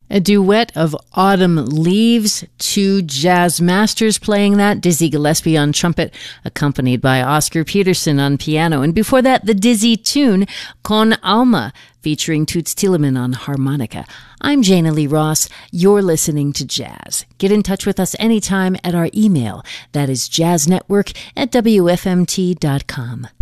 A duet of Autumn Leaves, two jazz masters playing that, Dizzy Gillespie on trumpet, accompanied by Oscar Peterson on piano. And before that, the Dizzy tune, Con Alma, featuring Toots Thielemans on harmonica. I'm Jana Lee Ross. You're listening to Jazz. Get in touch with us anytime at our email. That is jazznetwork@wfmt.com.